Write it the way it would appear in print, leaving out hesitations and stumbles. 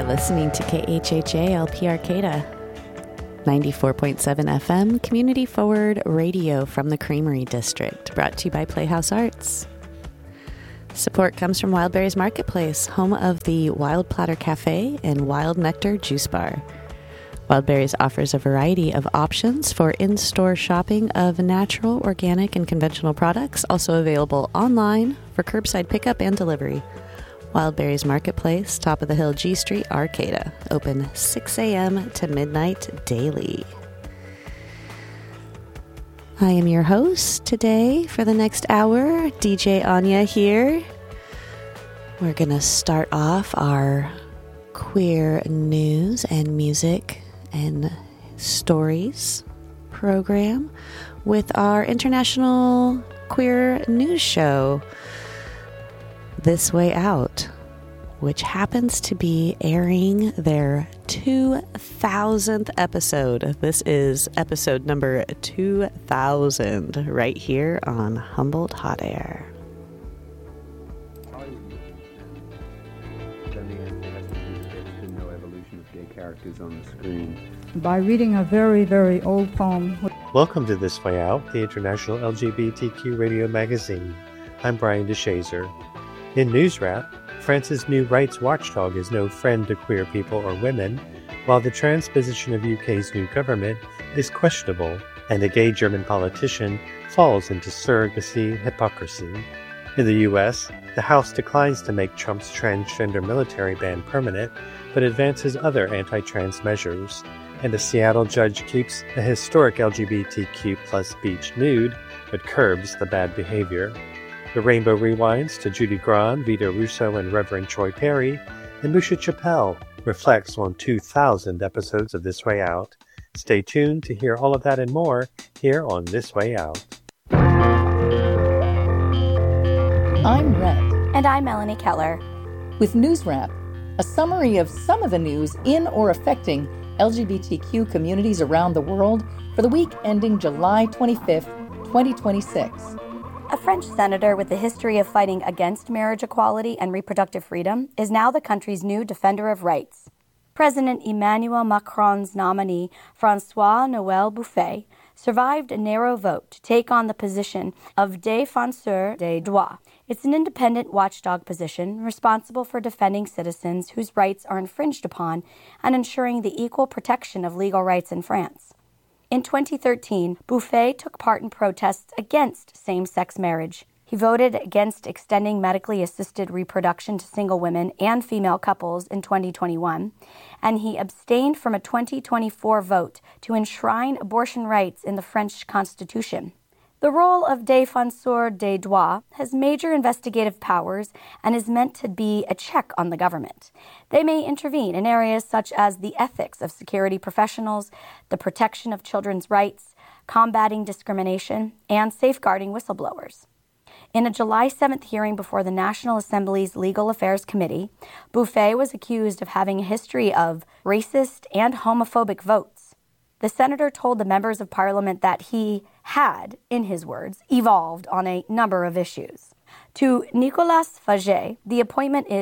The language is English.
listening to KHHA LP Arcata, 94.7 FM, Community Forward Radio from the Creamery District, brought to you by Playhouse Arts. Support comes from Wildberries Marketplace, home of the Wild Platter Cafe and Wild Nectar Juice Bar. Wildberries offers a variety of options for in-store shopping of natural, organic, and conventional products, also available online for curbside pickup and delivery. Wildberries Marketplace, top of the hill, G Street, Arcata. Open 6 a.m. to midnight daily. I am your host today for the next hour, DJ Anya here. We're going to start off our queer news and music and stories program with our international queer news show, This Way Out, which happens to be airing their 2000th episode. This is episode number 2000 right here on Humboldt Hot Air. Characters on the screen. By reading a very, very old poem. Welcome to This Way Out, the international LGBTQ radio magazine. I'm Brian DeShazer. In News Wrap, France's new rights watchdog is no friend to queer people or women, while the transposition of UK's new government is questionable, and a gay German politician falls into surrogacy hypocrisy. In the US, the House declines to make Trump's transgender military ban permanent, but advances other anti-trans measures, and a Seattle judge keeps a historic LGBTQ plus beach nude, but curbs the bad behavior. The Rainbow rewinds to Judy Grahn, Vito Russo, and Reverend Troy Perry, and Musha Chappelle reflects on 2,000 episodes of This Way Out. Stay tuned to hear all of that and more here on This Way Out. I'm Red. And I'm Melanie Keller. With News Wrap, a summary of some of the news in or affecting LGBTQ communities around the world for the week ending July 25th, 2026. A French senator with a history of fighting against marriage equality and reproductive freedom is now the country's new defender of rights. President Emmanuel Macron's nominee, François-Noël Buffet, survived a narrow vote to take on the position of défenseur des droits. It's an independent watchdog position responsible for defending citizens whose rights are infringed upon and ensuring the equal protection of legal rights in France. In 2013, Buffet took part in protests against same-sex marriage. He voted against extending medically assisted reproduction to single women and female couples in 2021, and he abstained from a 2024 vote to enshrine abortion rights in the French Constitution. The role of défenseur des droits has major investigative powers and is meant to be a check on the government. They may intervene in areas such as the ethics of security professionals, the protection of children's rights, combating discrimination, and safeguarding whistleblowers. In a July 7th hearing before the National Assembly's Legal Affairs Committee, Buffet was accused of having a history of racist and homophobic votes. The senator told the members of parliament that he had, in his words, evolved on a number of issues. To Nicolas Fagé, the appointment is